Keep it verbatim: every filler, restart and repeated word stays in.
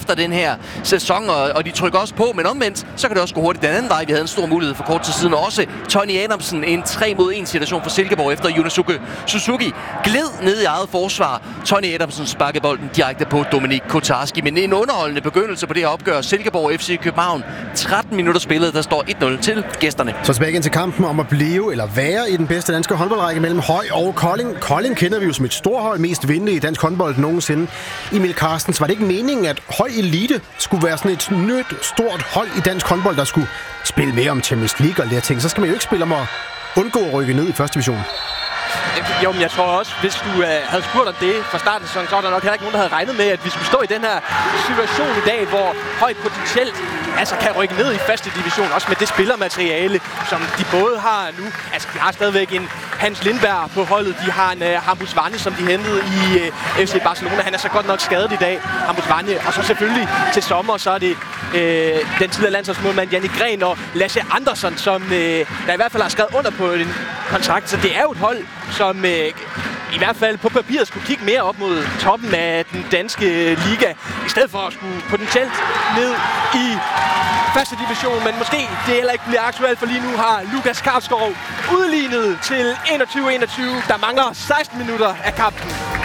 efter den her sæson, og, og de trykker også på, men omvendt, så kan det også gå hurtigt den anden vej. Vi havde en stor mulighed for kort tid siden, og også Tony Adamsen, en tre mod en situation for Silkeborg, efter Yunosuke Suzuki gled ned i eget forsvar. Tony Adamsen sparkede bolden direkte på Dominik Kotarski, men en underholdende begyndelse på det her opgør. Silkeborg F C København, tretten minutter spillet, der står et nul til gæsterne. Så tilbage igen til kampen om at blive eller være i den bedste danske håndboldrække mellem Høj og Kolding. Kolding kender vi jo som et storhold, mest vindende i dansk håndbold nogensinde. Emil Carstens, var det ikke meningen, at Høj Elite skulle være sådan et nyt, stort hold i dansk håndbold, der skulle spille mere om Champions League og lære ting? Så skal man jo ikke spille om at undgå at rykke ned i første division. Jo, men jeg tror også, hvis du øh, havde spurgt om det fra starten af sæsonen, så var der nok heller ikke nogen, der havde regnet med, at vi skulle stå i den her situation i dag, hvor Høj potentielt altså, kan rykke ned i første division, også med det spillermateriale, som de både har nu. Altså, de har stadigvæk en Hans Lindberg på holdet, de har en uh, Hampus Vanne, som de hentede i uh, F C Barcelona. Han er så godt nok skadet i dag, Hampus Vanne. Og så selvfølgelig til sommer, så er det uh, den tidligere landsholdsmålmand Jannik Gren og Lasse Andersson, som uh, der i hvert fald har skrevet under på en kontrakt. Så det er jo et hold, som uh, i hvert fald på papiret skulle kigge mere op mod toppen af den danske liga, i stedet for at skulle potentielt ned i første division, men måske det heller ikke bliver aktuelt, for lige nu har Lukas Karsgaard udlignet til enogtyve enogtyve. Der mangler seksten minutter af kampen.